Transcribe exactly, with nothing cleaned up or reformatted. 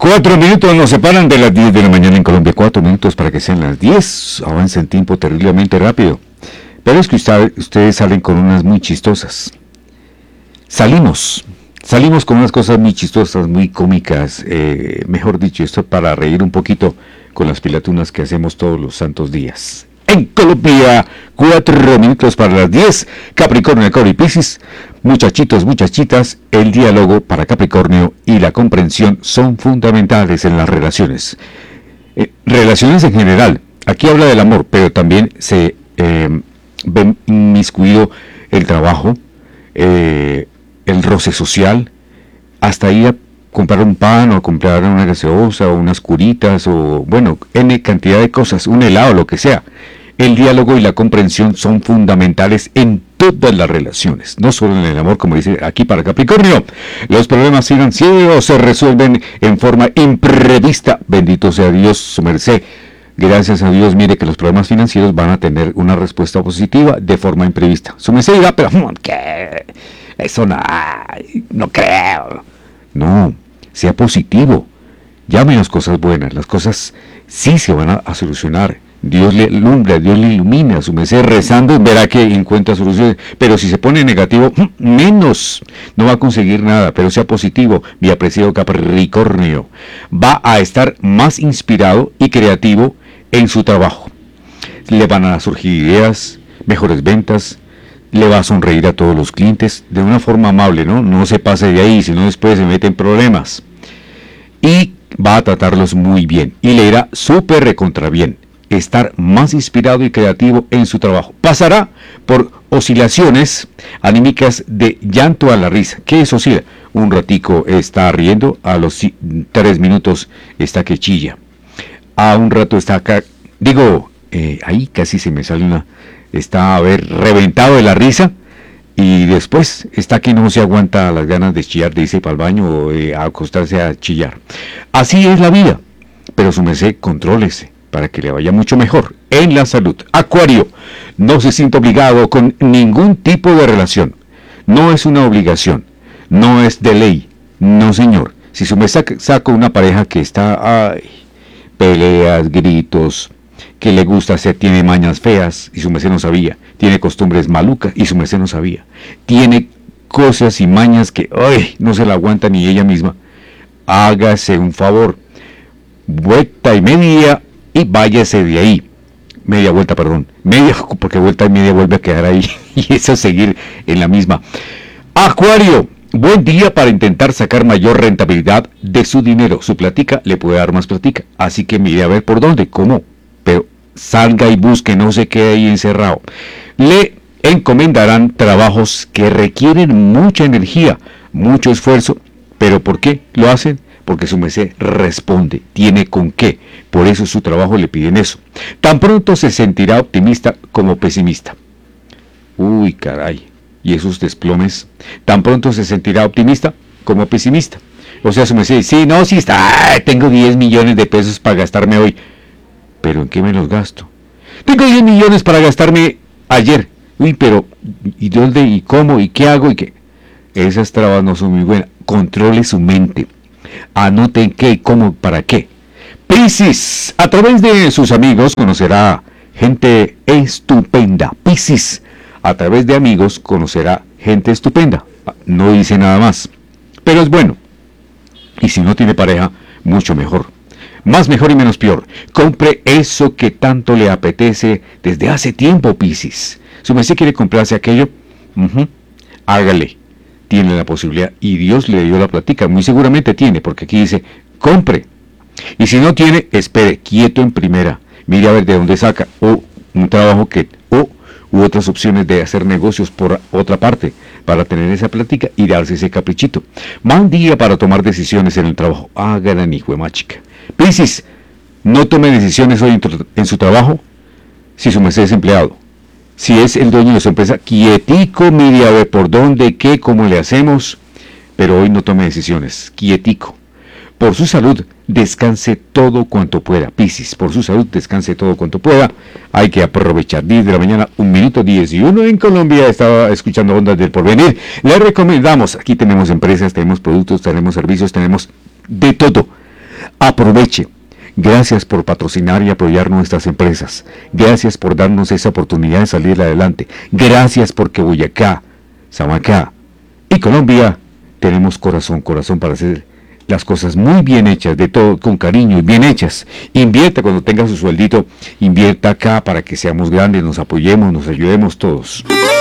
Cuatro minutos nos separan de las diez de la mañana en Colombia. Cuatro minutos para que sean las diez. Avanza el tiempo terriblemente rápido. Pero es que usted, ustedes salen con unas muy chistosas. Salimos. Salimos con unas cosas muy chistosas, muy cómicas. Eh, mejor dicho, esto para reír un poquito con las pilatunas que hacemos todos los santos días. En Colombia, cuatro minutos para las diez. Capricornio, Acuario y Piscis. Muchachitos, muchachitas, el diálogo para Capricornio y la comprensión son fundamentales en las relaciones. Eh, relaciones en general. Aquí habla del amor, pero también se eh, ve inmiscuido el trabajo, eh, el roce social, hasta ir a comprar un pan o comprar una gaseosa o unas curitas o, bueno, N cantidad de cosas, un helado, lo que sea. El diálogo y la comprensión son fundamentales en todas las relaciones, no solo en el amor, como dice aquí para Capricornio. Los problemas financieros se resuelven en forma imprevista. Bendito sea Dios, su merced. Gracias a Dios, mire que los problemas financieros van a tener una respuesta positiva de forma imprevista. Su merced dirá, pero ¿qué? Eso no, no creo. No, sea positivo. Llame las cosas buenas, las cosas sí se van a, a solucionar. Dios le alumbra, Dios le ilumina, su merced rezando, verá que encuentra soluciones. Pero si se pone negativo, menos, no va a conseguir nada. Pero sea positivo, mi apreciado Capricornio. Va a estar más inspirado y creativo en su trabajo. Le van a surgir ideas, mejores ventas, le va a sonreír a todos los clientes de una forma amable, ¿no? No se pase de ahí, sino después se mete en problemas. Y va a tratarlos muy bien, y le irá súper recontra bien. Estar más inspirado y creativo en su trabajo. Pasará por oscilaciones anímicas de llanto a la risa. ¿Qué es oscila? Un ratico está riendo, a los tres minutos está que chilla. A un rato está acá, digo, eh, ahí casi se me sale una, está a ver, reventado de la risa, y después está que no se aguanta las ganas de chillar, de irse para el baño o eh, a acostarse a chillar. Así es la vida, pero su merced, contrólese para que le vaya mucho mejor en la salud. Acuario, no se siente obligado con ningún tipo de relación. No es una obligación, no es de ley, no señor. Si su merced saca una pareja que está, ay, peleas, gritos, que le gusta hacer, tiene mañas feas, y su merced no sabía, tiene costumbres malucas, y su merced no sabía, tiene cosas y mañas que, ay, no se la aguanta ni ella misma, hágase un favor, vuelta y media, y váyase de ahí. Media vuelta, perdón. Media, porque vuelta y media vuelve a quedar ahí. Y eso es seguir en la misma. Acuario, buen día para intentar sacar mayor rentabilidad de su dinero. Su platica le puede dar más platica. Así que mire a ver por dónde, cómo. Pero salga y busque, no se quede ahí encerrado. Le encomendarán trabajos que requieren mucha energía, mucho esfuerzo. ¿Pero por qué lo hacen? Porque su merced responde, tiene con qué, por eso su trabajo le piden eso. Tan pronto se sentirá optimista como pesimista. Uy, caray, y esos desplomes, tan pronto se sentirá optimista como pesimista. O sea, su merced dice, sí, no, sí está, ¡ay! Tengo diez millones de pesos para gastarme hoy. ¿Pero en qué me los gasto? Tengo diez millones para gastarme ayer. Uy, pero, ¿y dónde, y cómo, y qué hago, y qué? Esas trabas no son muy buenas. Controle su mente. Anoten qué, cómo, para qué. Piscis, a través de sus amigos conocerá gente estupenda. Piscis, a través de amigos conocerá gente estupenda. No dice nada más, pero es bueno. Y si no tiene pareja, mucho mejor. Más mejor y menos peor. Compre eso que tanto le apetece desde hace tiempo, Piscis. Si usted quiere comprarse aquello, uh-huh, hágale. Tiene la posibilidad y Dios le dio la plática, muy seguramente tiene, porque aquí dice, compre. Y si no tiene, espere, quieto en primera, mire a ver de dónde saca, o un trabajo que, o u otras opciones de hacer negocios por otra parte, para tener esa plática y darse ese caprichito. Mal día para tomar decisiones en el trabajo, hagan hijo de machica. Piscis, no tome decisiones hoy en, en su trabajo, si su merced es empleado. Si es el dueño de su empresa, quietico, mire a ver por dónde, qué, cómo le hacemos, pero hoy no tome decisiones, quietico. Por su salud, descanse todo cuanto pueda. Piscis, por su salud, descanse todo cuanto pueda. Hay que aprovechar. diez de la mañana, un minuto diez y uno en Colombia. Estaba escuchando Ondas del Porvenir. Le recomendamos, aquí tenemos empresas, tenemos productos, tenemos servicios, tenemos de todo. Aproveche. Gracias por patrocinar y apoyar nuestras empresas. Gracias por darnos esa oportunidad de salir adelante. Gracias porque Boyacá, Samacá y Colombia tenemos corazón, corazón para hacer las cosas muy bien hechas, de todo con cariño y bien hechas. Invierta cuando tenga su sueldito, invierta acá para que seamos grandes, nos apoyemos, nos ayudemos todos.